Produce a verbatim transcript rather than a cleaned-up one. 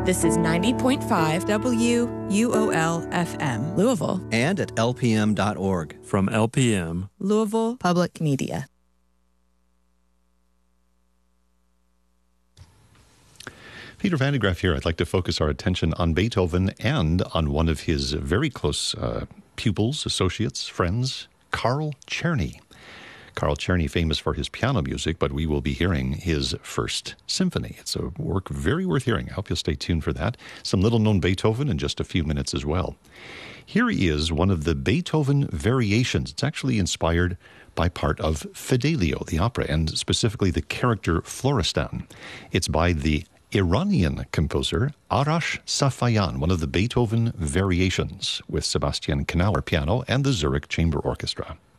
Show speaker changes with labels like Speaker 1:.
Speaker 1: This is ninety point five W U O L F M, Louisville.
Speaker 2: And at L P M dot org.
Speaker 3: From L P M,
Speaker 1: Louisville Public Media.
Speaker 4: Peter Van de Graaff here. I'd like to focus our attention on Beethoven and on one of his very close uh, pupils, associates, friends, Carl Czerny. Carl Czerny, famous for his piano music, but we will be hearing his first symphony. It's a work very worth hearing. I hope you'll stay tuned for that. Some little-known Beethoven in just a few minutes as well. Here is one of the Beethoven variations. It's actually inspired by part of Fidelio, the opera, and specifically the character Florestan. It's by the Iranian composer Arash Safayan, one of the Beethoven variations, with Sebastian Knauer piano and the Zurich Chamber Orchestra.